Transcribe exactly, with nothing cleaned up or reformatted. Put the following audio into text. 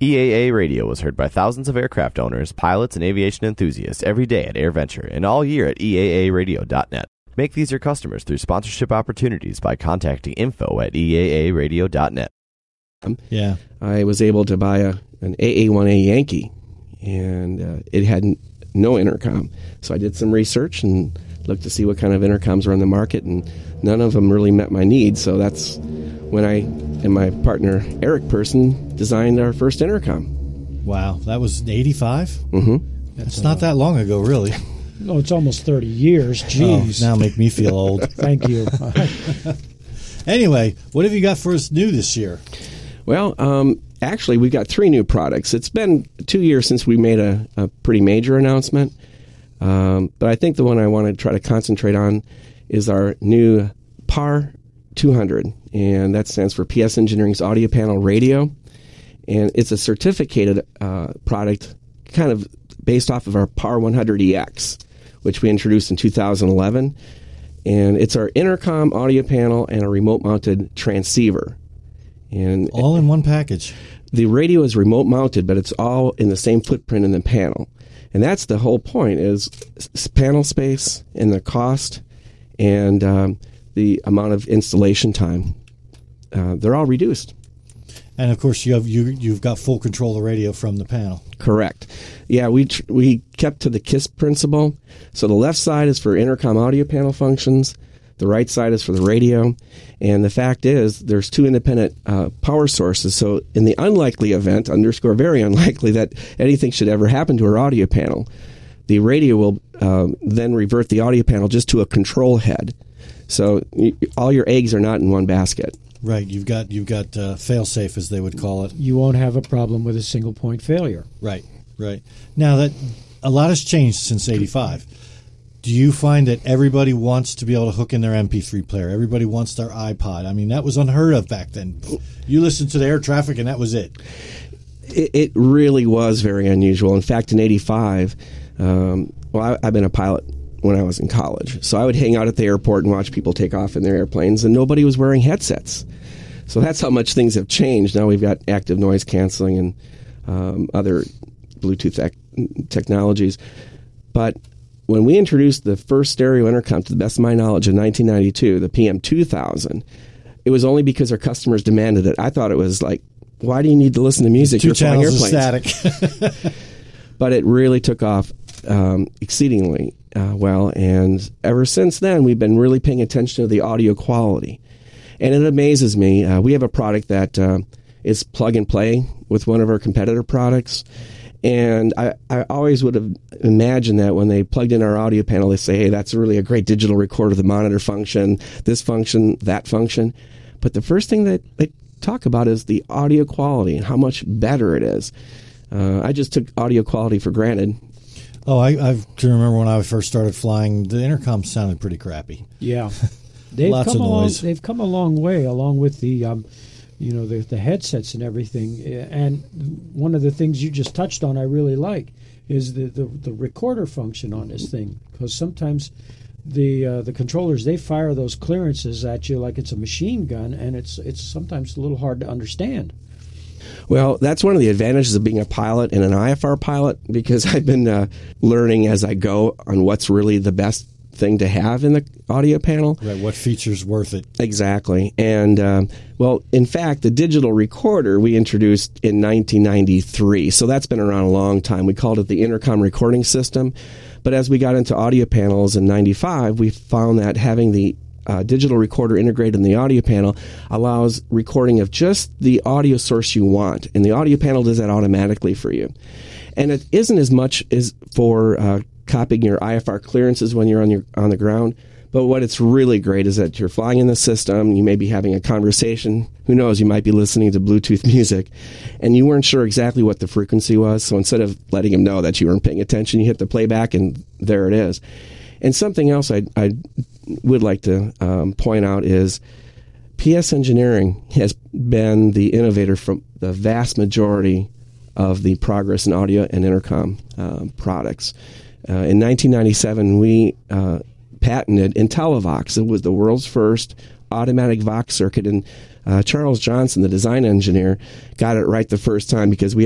E A A Radio was heard by thousands of aircraft owners, pilots, and aviation enthusiasts every day at AirVenture and all year at E A A radio dot net. Make these your customers through sponsorship opportunities by contacting info at E A A radio dot net. Yeah. I was able to buy a an A A one A Yankee, and uh, it had n- no intercom. So I did some research and looked to see what kind of intercoms were on the market, and none of them really met my needs. So that's when I and my partner, Eric Person, designed our first intercom. Wow. That was eighty-five? Mm-hmm. It's not that long ago, really. No, it's almost thirty years. Jeez. Oh, now make me feel old. Thank you. Anyway, what have you got for us new this year? Well, um, actually, we've got three new products. It's been two years since we made a, a pretty major announcement, um, but I think the one I want to try to concentrate on is our new P A R two hundred, and that stands for P S Engineering's Audio Panel Radio, and it's a certificated uh, product kind of based off of our P A R one hundred E X, which we introduced in two thousand eleven, and it's our intercom audio panel and a remote-mounted transceiver. And all in one package. The radio is remote mounted, but it's all in the same footprint in the panel. And that's the whole point, is panel space and the cost and um, the amount of installation time. Uh, they're all reduced. And, of course, you have, you, you've got full control of the radio from the panel. Correct. Yeah, we tr- we kept to the KISS principle. So the left side is for intercom audio panel functions. The right side is for the radio. And the fact is, there's two independent uh, power sources. So in the unlikely event, underscore very unlikely, that anything should ever happen to our audio panel, the radio will uh, then revert the audio panel just to a control head. So y- all your eggs are not in one basket. Right. You've got you've got uh, fail-safe, as they would call it. You won't have a problem with a single-point failure. Right. Right. Now, that a lot has changed since eighty-five. Do you find that everybody wants to be able to hook in their M P three player? Everybody wants their iPod. I mean, that was unheard of back then. You listened to the air traffic, and that was it. It, it really was very unusual. In fact, in eighty-five, um, well, I, I've been a pilot when I was in college. So I would hang out at the airport and watch people take off in their airplanes, and nobody was wearing headsets. So that's how much things have changed. Now we've got active noise canceling and um, other Bluetooth ec- technologies. But when we introduced the first stereo intercom, to the best of my knowledge, in nineteen ninety-two, the P M two thousand, it was only because our customers demanded it. I thought it was like, why do you need to listen to music? Two You're flying channels of airplanes. static. But it really took off um, exceedingly uh, well, and ever since then, we've been really paying attention to the audio quality. And it amazes me. Uh, we have a product that uh, is plug and play with one of our competitor products. And I, I always would have imagined that when they plugged in our audio panel, they say, hey, that's really a great digital recorder, the monitor function, this function, that function. But the first thing that they talk about is the audio quality and how much better it is. Uh, I just took audio quality for granted. Oh, I, I can remember when I first started flying, the intercom sounded pretty crappy. Yeah. They've Lots come of along, noise. They've come a long way, along with the, um, you know, the, the headsets and everything. And one of the things you just touched on, I really like, is the, the, the recorder function on this thing. Because sometimes the uh, the controllers, they fire those clearances at you like it's a machine gun, and it's it's sometimes a little hard to understand. Well, that's one of the advantages of being a pilot and an I F R pilot, because I've been uh, learning as I go on what's really the best thing to have in the audio panel. Right, what feature's worth it. Exactly. And, um, well, in fact, the digital recorder we introduced in nineteen ninety-three, so that's been around a long time. We called it the Intercom Recording System. But as we got into audio panels in ninety-five, we found that having the uh, digital recorder integrated in the audio panel allows recording of just the audio source you want, and the audio panel does that automatically for you. And it isn't as much as for uh, copying your I F R clearances when you're on your on the ground. But what it's really great is that you're flying in the system, you may be having a conversation, who knows, you might be listening to Bluetooth music, and you weren't sure exactly what the frequency was, so instead of letting him know that you weren't paying attention, you hit the playback, and there it is. And something else I, I would like to um, point out is P S Engineering has been the innovator from the vast majority of the progress in audio and intercom uh, products. Uh, in nineteen ninety-seven, we uh, patented IntelliVox. It was the world's first automatic Vox circuit, and uh, Charles Johnson, the design engineer, got it right the first time because we